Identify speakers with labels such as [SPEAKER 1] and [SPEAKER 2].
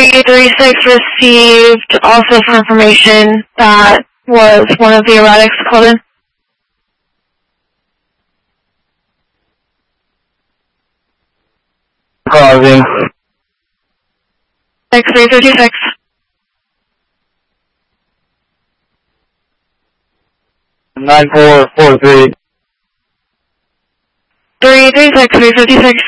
[SPEAKER 1] 336 received also for information that was one of the erratics called in.
[SPEAKER 2] Causing.
[SPEAKER 1] 336.
[SPEAKER 2] Nine 443.
[SPEAKER 1] 336, 356.